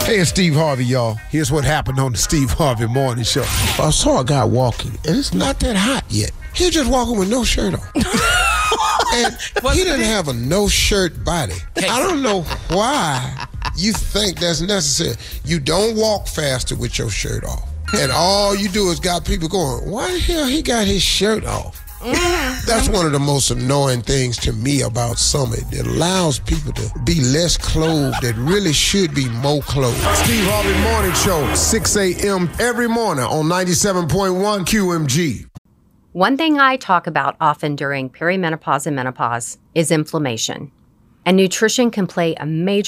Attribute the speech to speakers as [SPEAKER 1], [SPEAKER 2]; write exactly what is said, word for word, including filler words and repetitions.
[SPEAKER 1] Hey, it's Steve Harvey, y'all. Here's what happened on the Steve Harvey Morning Show. I saw a guy walking, and it's not that hot yet. He was just walking with no shirt on. And he didn't have a no-shirt body. I don't know why you think that's necessary. You don't walk faster with your shirt off. And all you do is got people going, why the hell he got his shirt off? Mm-hmm. That's one of the most annoying things to me about summer. It allows people to be less clothed that really should be more clothed. Steve Harvey Morning Show, six a.m. every morning on ninety-seven point one Q M G.
[SPEAKER 2] One thing I talk about often during perimenopause and menopause is inflammation. And nutrition can play a major